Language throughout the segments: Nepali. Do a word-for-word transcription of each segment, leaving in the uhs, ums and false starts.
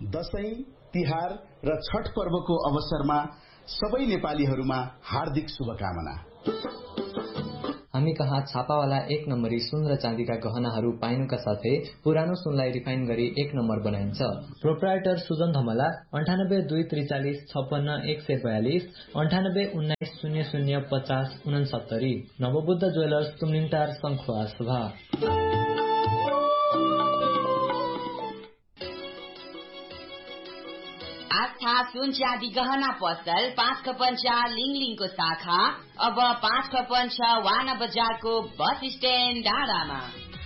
दशैं, तिहार र छठ पर्वको अवसरमा सबै नेपालीहरूमा हार्दिक शुभकामना। हामी कहाँ छापावाला एक नम्बरी सुन र चाँदीका गहनाहरू पाइनुका साथै पुरानो सुनलाई रिफाइन गरी एक नम्बर बनाइन्छ। प्रोप्राइटर सुजन धमला अन्ठानब्बे दुई त्रिचालिस छप्पन्न एक सय बयालिस अन्ठानब्बे उन्नाइस शून्य शून्य पचास उनसत्तरी। नवबुद्ध ज्वेलर्स तुमलिङटार शङ्खुवा सभा। आस्था सुन चाँदी गहना पसल पाँच खपन चार लिङलिङको शाखा अब पाँच खपन छ वाना बजारको बस स्ट्यान्ड डाँडामा।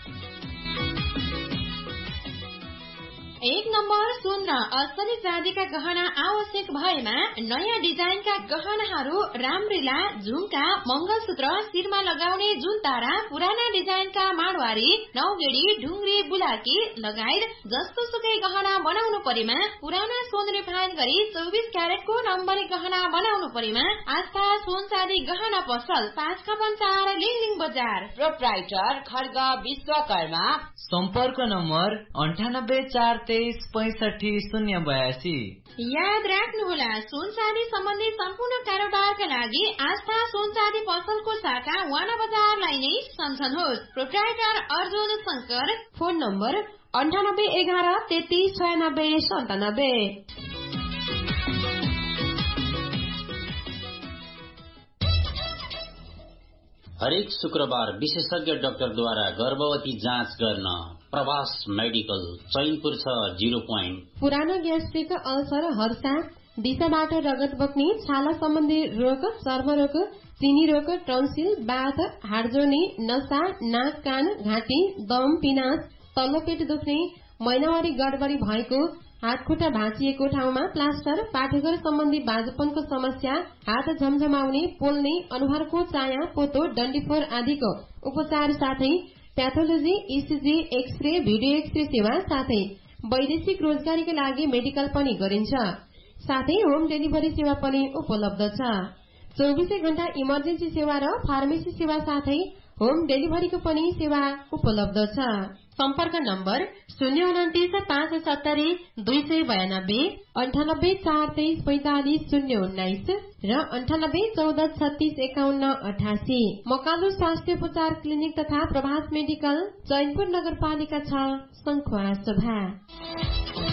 एक नम्बर सुन र असली चाँदीका गहना आवश्यक भएमा नयाँ डिजाइनका गहनाहरू रामरीला, झुम्का, मंगलसूत्र, शिरमा लगाउने जुन तारा, पुराना डिजाइनका माडवारी, नौगेडी, ढुङ्ग्री, बुलाकी लगायत जस्तो सुकै गहना बनाउनु परेमा पुराना सोन रिफाइन गरी चौबिस क्यारेटको नम्बरी गहना बनाउनु परेमा आस्था सुन चाँदी गहना पसल पाँच खपन चार लिङलिङ बजार। प्रोप्राइटर खड्ग विश्वकर्मा। सम्पर्क नम्बर अन्ठानब्बे चार तेइस पैंसठी शून्य बयासी। याद राख्नुहोला, सुन चाँदी सम्बन्धी सम्पूर्ण कारोबारका लागि आस्था सुन चाँदी पसलको शाखा वाना बजारलाई नै सम्झनुहोस्। Proprietor Arjun Shankar. Phone number अन्ठानब्बे एघार तेत्तीस छयानब्बे सन्तानब्बे। हरेक शुक्रबार विशेषज्ञ डाक्टरद्वारा गर्भवती जाँच गर्न प्रवास मेडिकल चैनपुर छ जीरो पोइन्ट। पुरानो ग्यास्ट्रिक, अल्सर, हर्सा, दिशाबाट रगत बग्ने, छाला सम्बन्धी रोग, चर्मरोग, चिनी रोग, टन्सिल, बाथ, हाडजोर्नी, नसा, नाक, कान, घाँटी, दम, पिनास, तल्लो पेट दुख्ने, महिनावारी गडबडी भएको, हात खुट्टा भाँचिएको ठाउँमा प्लास्टर, पाठेघर सम्बन्धी बाजपनको समस्या, हात झमझमाउने, पोल्ने, अनुहारको चाया, पोतो, डन्डीफोर आदिको उपचार साथै pathology, ECG, x-ray, video x-ray सेवा साथै वैदेशिक रोजगारीका लागि मेडिकल पनि गरिन्छ। साथै होम डेलिभरी सेवा पनि उपलब्ध छ। चौबिसै घण्टा इमर्जेन्सी सेवा र फार्मेसी सेवा साथै होम डेलिभरीको पनि सेवा उपलब्ध छ। सम्पर्क नम्बर शून्य उन्तिस पाँच सत्तरी दुई सय बयानब्बे अन्ठानब्बे चार तेइस पैंतालिस शून्य उन्नाइस र अन्ठानब्बे चौध छत्तीस एकाउन्न अठासी। मकालु स्वास्थ्य उपचार क्लिनिक तथा प्रभास मेडिकल चैनपुर नगरपालिका छ, शङ्खुवा सभा।